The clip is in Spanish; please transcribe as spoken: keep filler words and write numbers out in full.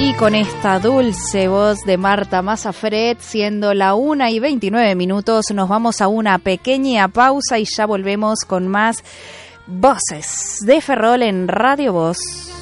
Y con esta dulce voz de Marta Mazafret, siendo la una y veintinueve minutos, nos vamos a una pequeña pausa y ya volvemos con más Voces de Ferrol en Radio Voz.